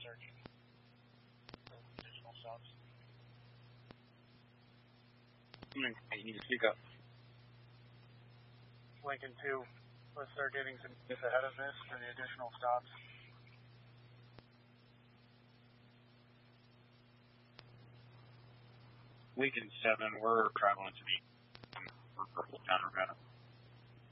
search for additional stops. You need to speak up. Lincoln 2, let's start getting some news ahead of this for the additional stops. Lincoln 7, we're traveling to the down Ravenna.